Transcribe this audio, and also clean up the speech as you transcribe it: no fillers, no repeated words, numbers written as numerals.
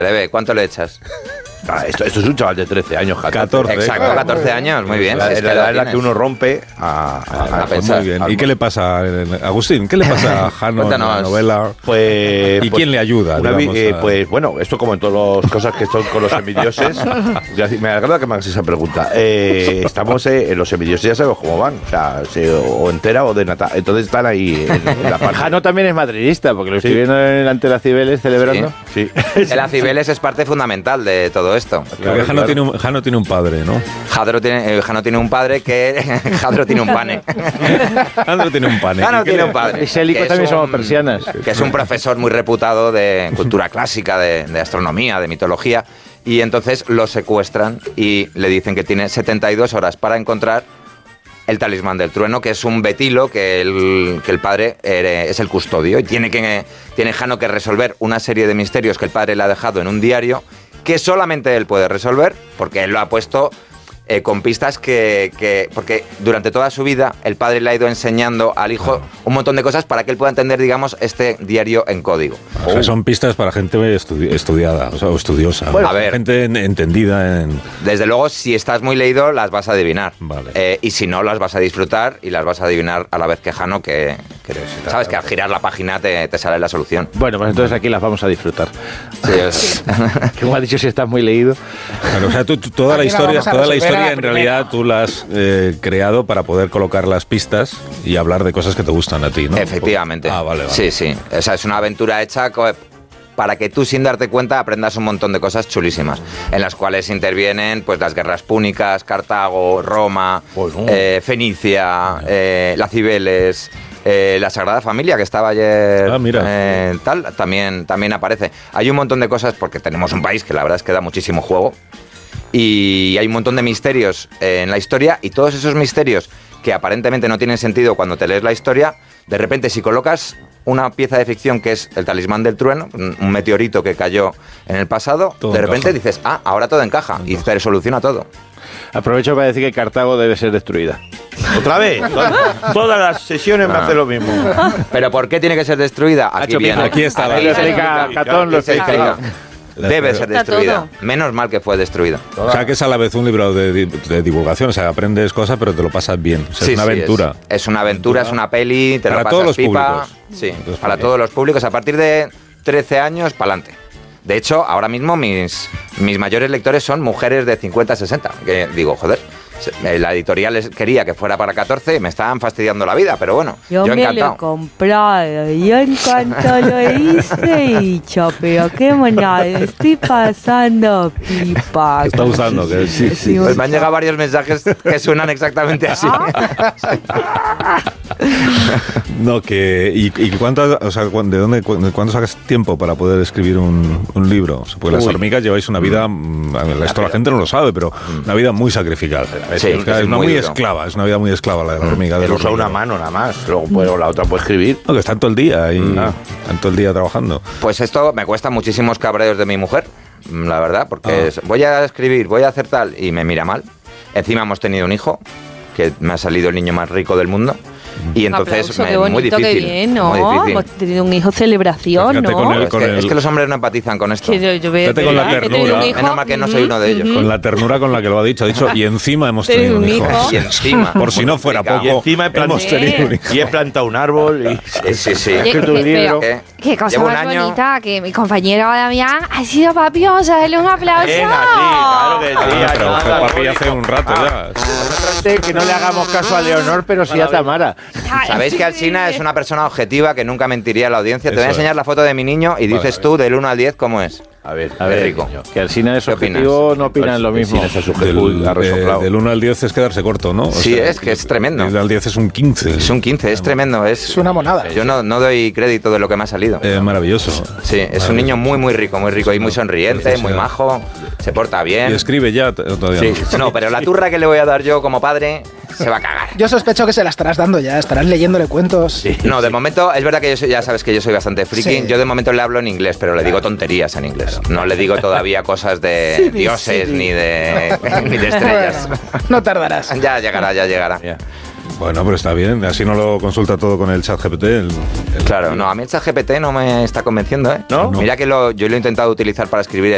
¿Cuánto le echas? Esto es un chaval de 13 años, 14. Exacto, 14 años, muy bien. Es la edad en la que uno rompe a pensar. Muy bien. ¿Y qué le pasa, Agustín? ¿Qué le pasa a Jano en la novela? Pues, ¿Y quién le ayuda? Pues bueno, esto como en todas las cosas que son con los semidioses. Me agrada que me hagas esa pregunta. Estamos en los semidioses, ya sabemos cómo van. O sea, o entera o de nata. Entonces están ahí en la parte. Jano también es madridista, porque lo estoy viendo ante la Cibeles celebrando. Sí. La Cibeles es parte fundamental de todo esto. Porque Jano tiene un padre, ¿no? Jano tiene un padre que... Jadro tiene un pane. Jano tiene un pane. Jano tiene un padre. Y Sélico también somos persianas. Que es un profesor muy reputado de cultura clásica, de astronomía, de mitología. Y entonces lo secuestran y le dicen que tiene 72 horas para encontrar el talismán del trueno, que es un betilo que el padre es el custodio. Y tiene Jano que resolver una serie de misterios que el padre le ha dejado en un diario, que solamente él puede resolver, porque él lo ha puesto con pistas porque durante toda su vida el padre le ha ido enseñando al hijo un montón de cosas para que él pueda entender, digamos, este diario en código. O sea, son pistas para gente estudiada, o estudiosa. Bueno, a ver, gente entendida en... Desde luego, si estás muy leído, las vas a adivinar. Vale. Y si no, las vas a disfrutar y las vas a adivinar a la vez que Jano, que sabes que al girar la página te sale la solución. Bueno, pues entonces aquí las vamos a disfrutar. Sí, Como has dicho, si estás muy leído. Claro, o sea, toda la historia en realidad tú la has creado para poder colocar las pistas y hablar de cosas que te gustan a ti, ¿no? Efectivamente. Vale. Sí. O sea, es una aventura hecha para que tú, sin darte cuenta, aprendas un montón de cosas chulísimas, en las cuales intervienen pues las guerras púnicas, Cartago, Roma, Fenicia, las Cibeles... la Sagrada Familia, que estaba ayer, también aparece. Hay un montón de cosas, porque tenemos un país que la verdad es que da muchísimo juego, y hay un montón de misterios en la historia, y todos esos misterios que aparentemente no tienen sentido cuando te lees la historia, de repente si colocas una pieza de ficción que es el talismán del trueno, un meteorito que cayó en el pasado, todo de repente dices, ahora todo encaja, y te soluciona todo. Aprovecho para decir que Cartago debe ser destruida. ¿Otra vez? Todas las sesiones me hace lo mismo. ¿Pero por qué tiene que ser destruida? Aquí está la explica Catón, lo explica. Debe ser destruida. Menos mal que fue destruida. O sea, que es a la vez un libro de divulgación. O sea, aprendes cosas, pero te lo pasas bien. O sea, es una aventura. Es una aventura, es una peli, te lo pasas pipa. Sí, para todos los públicos. A partir de 13 años, para adelante. De hecho, ahora mismo mis mayores lectores son mujeres de 50-60. Que digo, joder, la editorial quería que fuera para 14 y me estaban fastidiando la vida, pero bueno, yo encantado. Me lo he comprado, yo en cuanto lo hice dicho, pero qué monada, estoy pasando pipa. Está usando, que sí. Pues me han llegado varios mensajes que suenan exactamente así. No, ¿y cuánto, o sea, cuándo sacas tiempo para poder escribir un libro? Porque las hormigas lleváis una vida, esto la gente no lo sabe, pero una vida muy sacrificada. Sí, es una vida muy esclava la de la hormiga. Él usa una mano nada más, luego la otra puede escribir. No, que están todo el día trabajando. Pues esto me cuesta muchísimos cabreos de mi mujer, la verdad, porque voy a escribir, voy a hacer tal, y me mira mal. Encima hemos tenido un hijo, que me ha salido el niño más rico del mundo. Y entonces qué bonito, muy difícil. Qué bien, ¿no? Muy difícil. Hemos tenido un hijo, celebración, ¿no? Es que los hombres no empatizan con esto. Fíjate con la ternura. Menos mal que no soy uno de ellos. Con la ternura con la que lo ha dicho, y encima hemos tenido un hijo. Y encima. Por si no fuera poco, y encima hemos tenido un hijo. Y he plantado un árbol. Sí. He escrito un libro. Qué cosa más bonita, que mi compañero Damián ha sido papi, vamos a darle un aplauso. Claro que sí. Pero papi hace un rato ya. Que no le hagamos caso a Leonor, pero sí a Tamara. ¿Sabéis que Alsina es una persona objetiva que nunca mentiría a la audiencia? Te voy a enseñar la foto de mi niño y dices tú del 1 al 10 cómo es. A ver, rico. Que Alsina es objetivo, no opinan lo mismo. Del 1 al 10 es quedarse corto, ¿no? Sí, es que es tremendo. Del 10 es un 15. Es un 15, es tremendo. Es una monada. Yo no doy crédito de lo que me ha salido. Maravilloso. Sí, es un niño muy, muy rico y muy sonriente, muy majo, se porta bien. ¿Y escribe ya todavía? Sí, no, pero la turra que le voy a dar yo como padre se va a cagar. Yo sospecho que se la estarás dando ya, estarás leyéndole cuentos. Sí. No, de momento, es verdad que ya sabes que yo soy bastante friki. Sí. Yo de momento le hablo en inglés, pero le digo tonterías en inglés. No le digo todavía cosas de dioses ni de estrellas. Bueno, no tardarás. Ya llegará. Bueno, pero está bien, así no lo consulta todo con el ChatGPT. Claro, no, a mí el ChatGPT no me está convenciendo, ¿eh? ¿No? Mira que yo lo he intentado utilizar para escribir